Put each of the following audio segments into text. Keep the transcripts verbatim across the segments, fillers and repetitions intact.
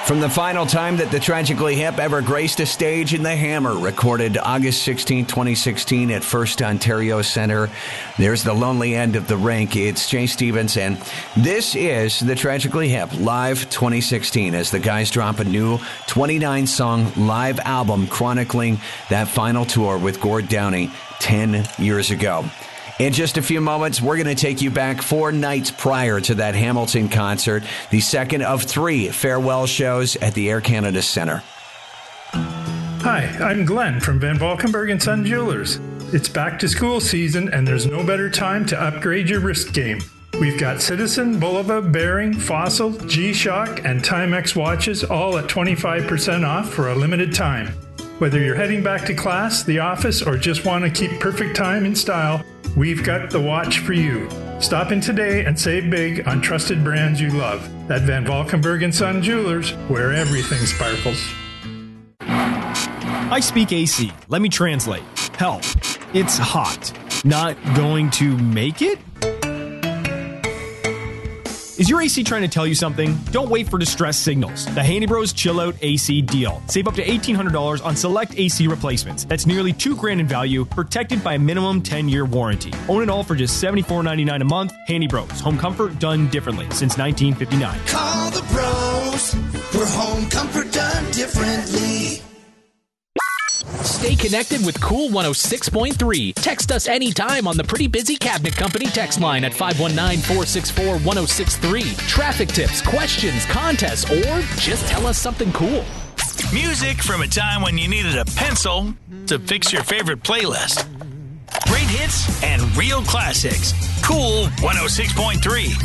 From the final time that the Tragically Hip ever graced a stage in the Hammer, recorded August sixteenth, twenty sixteen at First Ontario Centre, there's the lonely end of the rink. It's Jay Stevens, and this is the Tragically Hip Live twenty sixteen, as the guys drop a new twenty-nine song live album chronicling that final tour with Gord Downie ten years ago. In just a few moments, we're going to take you back four nights prior to that Hamilton concert, the second of three farewell shows at the Air Canada Centre. Hi, I'm Glenn from Van Valkenburg and Son Jewelers. It's back to school season, and there's no better time to upgrade your wrist game. We've got Citizen, Bulova, Bearing, Fossil, G-Shock, and Timex watches all at twenty-five percent off for a limited time. Whether you're heading back to class, the office, or just want to keep perfect time in style, we've got the watch for you. Stop in today and save big on trusted brands you love at Van Valkenburg and Son Jewelers, where everything sparkles. I speak A C. Let me translate. Help. It's hot. Not going to make it? Is your A C trying to tell you something? Don't wait for distress signals. The Handy Bros Chill Out A C deal. Save up to eighteen hundred dollars on select A C replacements. That's nearly two grand in value, protected by a minimum ten-year warranty. Own it all for just seventy-four ninety-nine a month. Handy Bros. Home comfort done differently since nineteen fifty-nine. Call the pros for home comfort done differently. Stay connected with Cool one oh six point three. Text us anytime on the Pretty Busy Cabinet Company text line at five one nine, four six four, one oh six three. Traffic tips, questions, contests, or just tell us something cool. Music from a time when you needed a pencil to fix your favorite playlist. Great hits and real classics. Cool one oh six point three.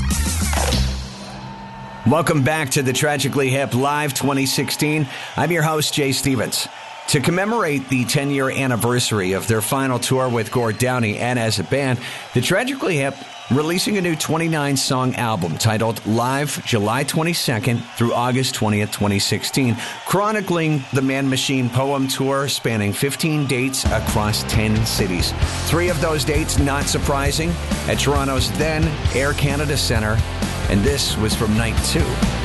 Welcome back to the Tragically Hip Live twenty sixteen. I'm your host, Jay Stevens. To commemorate the ten-year anniversary of their final tour with Gord Downie and as a band, the Tragically Hip releasing a new twenty-nine song album titled Live July twenty-second through August twentieth, twenty sixteen, chronicling the Man Machine Poem Tour spanning fifteen dates across ten cities. Three of those dates, not surprising, at Toronto's then Air Canada Centre, and this was from night two.